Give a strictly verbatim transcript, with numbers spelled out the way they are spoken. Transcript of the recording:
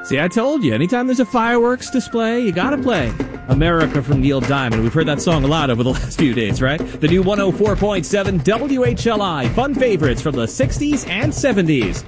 See, I told you, anytime there's a fireworks display, you gotta play America from Neil Diamond. We've heard that song a lot over the last few days, right? The new one oh four point seven W H L I. Fun favorites from the sixties and seventies.